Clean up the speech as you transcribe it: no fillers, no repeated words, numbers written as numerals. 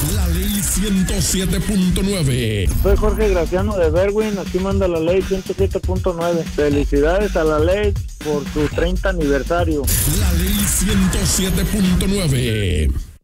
La ley 107.9. Soy Jorge Graciano de Berwin, aquí manda la ley 107.9. Felicidades a la ley por su 30 aniversario. La ley 107.9.